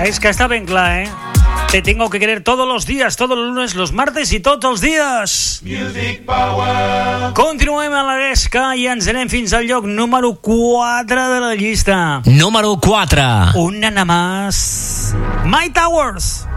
Es que está ben clar, eh? Te tengo que querer todos los días, todos los lunes, los martes i tots els dies. Music Power. Continuem a la gresca i ens anem fins al lloc número 4 de la llista. Número 4. Un nana más. My Towers.